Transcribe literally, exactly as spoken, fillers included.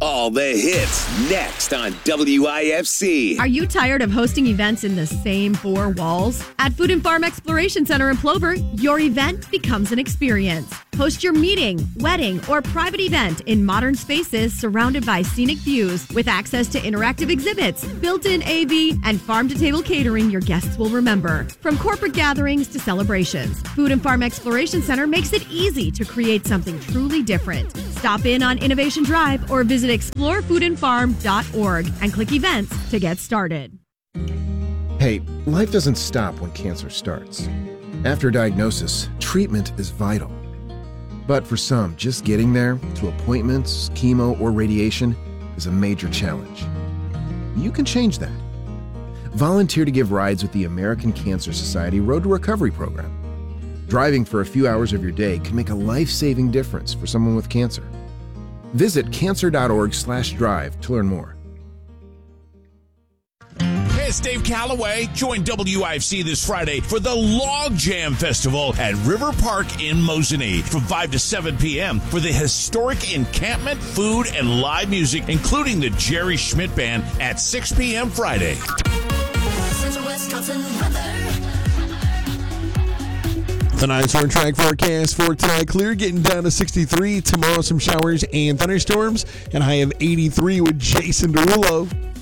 All the hits next on W I F C. Are you tired of hosting events in the same four walls? At Food and Farm Exploration Center in Plover, your event becomes an experience. Host your meeting, wedding, or private event in modern spaces surrounded by scenic views with access to interactive exhibits, built-in A V, and farm-to-table catering your guests will remember. From corporate gatherings to celebrations, Food and Farm Exploration Center makes it easy to create something truly different. Stop in on Innovation Drive or visit explore food and farm dot org and click events to get started. Hey, life doesn't stop when cancer starts. After diagnosis, treatment is vital. But for some, just getting there to appointments, chemo, or radiation is a major challenge. You can change that. Volunteer to give rides with the American Cancer Society Road to Recovery program. Driving for a few hours of your day can make a life-saving difference for someone with cancer. Visit cancer.org slash drive to learn more. Hey, it's Dave Calloway. Join W I F C this Friday for the Log Jam Festival at River Park in Mosinee from five to seven p.m. for the historic encampment, food, and live music, including the Jerry Schmidt Band at six p.m. Friday. Tonight's on track forecast for tonight. Clear, getting down to sixty-three. Tomorrow, some showers and thunderstorms. And high of eighty-three with Jason Derulo.